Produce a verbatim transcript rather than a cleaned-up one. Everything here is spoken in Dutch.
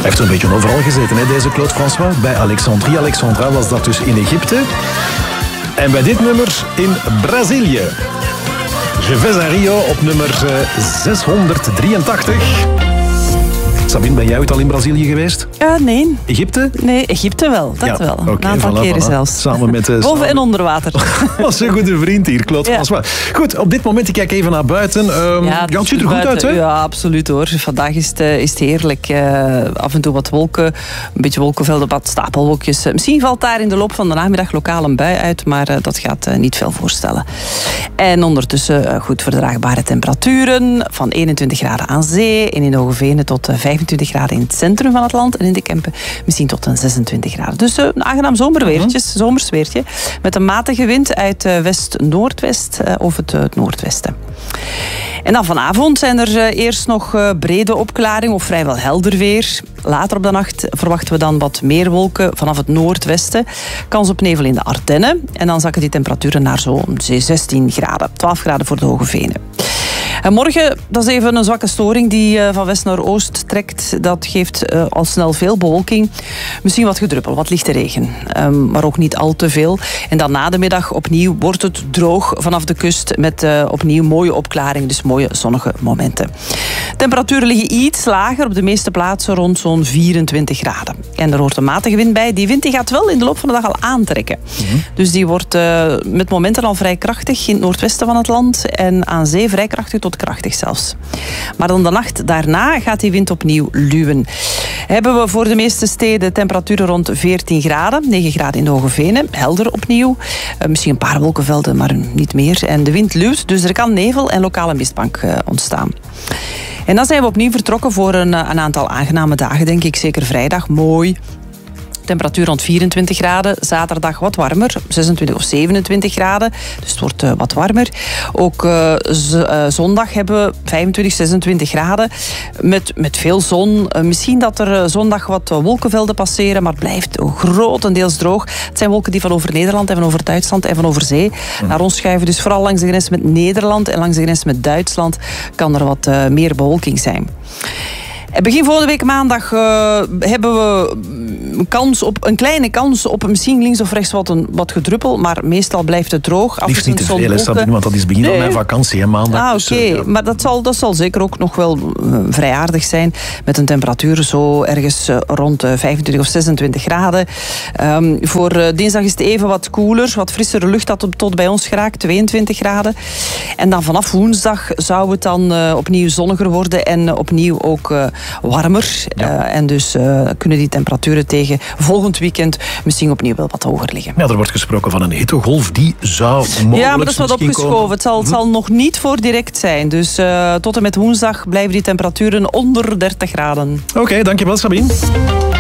heeft zo'n beetje overal gezeten, hè, deze Claude François. Bij Alexandrie. Alexandra was dat dus in Egypte. En bij dit nummer in Brazilië. Je vais à Rio op nummer zeshonderddrieëntachtig. Sabine, ben jij ooit al in Brazilië geweest? Uh, nee. Egypte? Nee, Egypte wel. Dat ja, wel. Een okay, aantal voilà, keren voilà. zelfs. Samen met... Uh, Boven en onder water. Was een goede vriend hier, Claude ja. François. Goed, op dit moment, ik kijk even naar buiten. Um, ja, het ziet er goed uit, hè? Ja, absoluut hoor. Vandaag is het, uh, is het heerlijk. Uh, af en toe wat wolken, een beetje wolkenvelden, wat stapelwolkjes. Uh, misschien valt daar in de loop van de namiddag lokaal een bui uit, maar uh, dat gaat uh, niet veel voorstellen. En ondertussen uh, goed verdraagbare temperaturen. Van eenentwintig graden aan zee en in Hoogevenen tot uh, vijfentwintig graden in het centrum van het land. En in de Kempen misschien tot een zesentwintig graden. Dus uh, een aangenaam zomerweertje, zomersweertje. Met een matige wind uit uh, west-noordwest uh, of het, uh, het noordwesten. En dan vanavond zijn er uh, eerst nog uh, brede opklaring of vrijwel helder weer. Later op de nacht verwachten we dan wat meer wolken vanaf het noordwesten. Kans op nevel in de Ardennen. En dan zakken die temperaturen naar zo'n zestien graden. twaalf graden voor de Hoogevenen. En morgen, dat is even een zwakke storing die uh, van west naar oost trekt. Dat geeft uh, al snel veel bewolking. Misschien wat gedruppel, wat lichte regen. Um, maar ook niet al te veel. En dan na de middag opnieuw wordt het droog vanaf de kust met uh, opnieuw mooie opklaring. Dus mooie zonnige momenten. Temperaturen liggen iets lager op de meeste plaatsen rond zo'n vierentwintig graden. En er hoort een matige wind bij. Die wind die gaat wel in de loop van de dag al aantrekken. Mm-hmm. Dus die wordt uh, met momenten al vrij krachtig in het noordwesten van het land. En aan zee vrij krachtig tot krachtig zelfs. Maar dan de nacht daarna gaat die wind opnieuw luwen. Hebben we voor de meeste steden temperaturen rond veertien graden. negen graden in de Hoogevenen. Helder opnieuw. Uh, misschien een paar wolkenvelden, maar niet meer. En de wind luwt, dus er kan nevel en lokale mistbank uh, ontstaan. En dan zijn we opnieuw vertrokken voor een, een aantal aangename dagen, denk ik. Zeker vrijdag, mooi. Temperatuur rond vierentwintig graden. Zaterdag wat warmer, zesentwintig of zevenentwintig graden. Dus het wordt uh, wat warmer. Ook uh, z- uh, zondag hebben we vijfentwintig, zesentwintig graden. Met, met veel zon. Uh, misschien dat er uh, zondag wat uh, wolkenvelden passeren, maar het blijft grotendeels droog. Het zijn wolken die van over Nederland en van over Duitsland en van over zee mm. naar ons schuiven. Dus vooral langs de grens met Nederland en langs de grens met Duitsland kan er wat uh, meer bewolking zijn. Begin volgende week maandag uh, hebben we een, kans op, een kleine kans op misschien links of rechts wat, een, wat gedruppel, maar meestal blijft het droog. Liefst niet te veel, hè, Sabine, want dat is begin nee. van mijn vakantie, hè, maandag. Ah, oké. Okay. Dus, uh, maar dat zal, dat zal zeker ook nog wel uh, vrij aardig zijn, met een temperatuur zo ergens uh, rond uh, vijfentwintig of zesentwintig graden. Um, voor uh, dinsdag is het even wat koeler, wat frissere lucht dat tot bij ons geraakt, tweeëntwintig graden. En dan vanaf woensdag zou het dan uh, opnieuw zonniger worden en uh, opnieuw ook uh, warmer. Ja. Uh, en dus uh, kunnen die temperaturen tegen volgend weekend misschien opnieuw wel wat hoger liggen. Ja, er wordt gesproken van een hittegolf die zou mogelijk Ja, maar dat is wat opgeschoven. Het zal, het zal nog niet voor direct zijn. Dus uh, tot en met woensdag blijven die temperaturen onder dertig graden. Oké, okay, dankjewel Sabine.